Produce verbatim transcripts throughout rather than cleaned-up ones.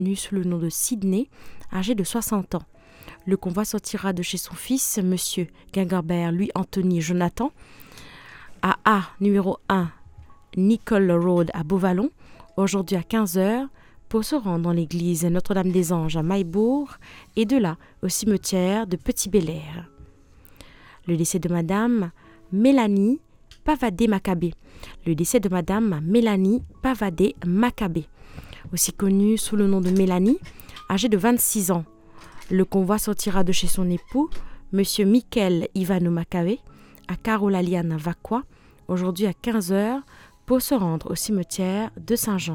connu sous le nom de Sydney, âgé de soixante ans. Le convoi sortira de chez son fils, Monsieur Gingerbert Louis Anthony Jonathan, à A numéro un, Nicole Road à Beauvallon, aujourd'hui à quinze heures, pour se rendre dans l'église Notre-Dame-des-Anges à Maillebourg et de là au cimetière de Petit-Belair. Le décès de Madame Mélanie Pavadé-Maccabé. Le décès de Madame Mélanie Pavadé-Maccabé, aussi connue sous le nom de Mélanie, âgée de vingt-six ans. Le convoi sortira de chez son époux, Monsieur Michael Ivano Maccabé, à Carolaliana Vaqua, aujourd'hui à quinze heures, pour se rendre au cimetière de Saint-Jean.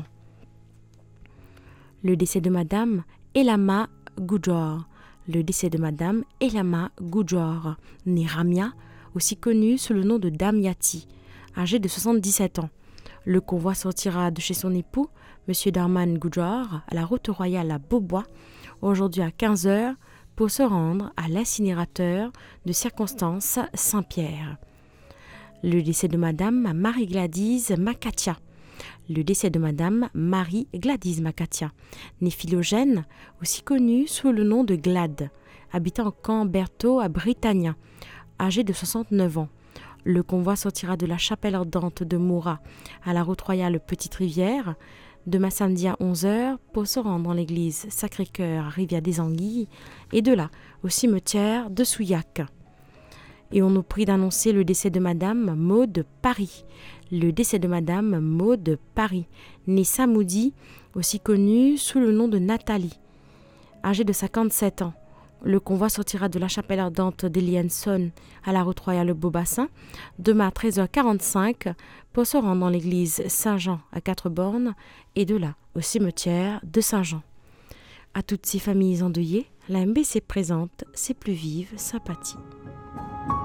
Le décès de Madame Elama Goudjor. Le décès de Madame Elama Goudjor, née Ramia, aussi connue sous le nom de Dame Yati, âgée de soixante-dix-sept ans. Le convoi sortira de chez son époux, Monsieur Darman Goudjor, à la route royale à Beaubois, aujourd'hui à quinze heures, pour se rendre à l'incinérateur de circonstance Saint-Pierre. Le décès de Madame Marie-Gladys Macatia. Le décès de Madame Marie-Gladys Macatia, née Philogène, aussi connue sous le nom de Glad, habitant au camp Berthaud à Britannia, âgée de soixante-neuf ans. Le convoi sortira de la chapelle ardente de Moura à la route royale Petite-Rivière, demain samedi à onze heures, pour se rendre dans l'église Sacré-Cœur à Rivière-des-Anguilles et de là au cimetière de Souillac. Et on nous prie d'annoncer le décès de Madame Maude Paris. Le décès de Madame Maude Paris, née Samoudi, aussi connue sous le nom de Nathalie, âgée de cinquante-sept ans. Le convoi sortira de la chapelle ardente d'Elienson à la route royale Beaubassin, demain à treize heures quarante-cinq, pour se rendre dans l'église Saint-Jean à Quatre-Bornes et de là au cimetière de Saint-Jean. À toutes ces familles endeuillées, la M B C présente ses plus vives sympathies.